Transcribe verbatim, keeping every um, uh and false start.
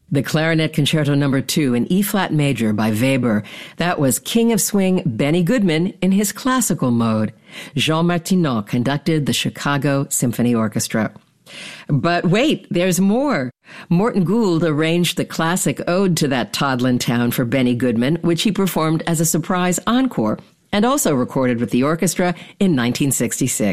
The Clarinet Concerto Number two in E-flat major by Weber. That was King of Swing Benny Goodman in his classical mode. Jean Martineau conducted the Chicago Symphony Orchestra. But wait, there's more. Morton Gould arranged the classic ode to that Todlin town for Benny Goodman, which he performed as a surprise encore, and also recorded with the orchestra in nineteen sixty-six.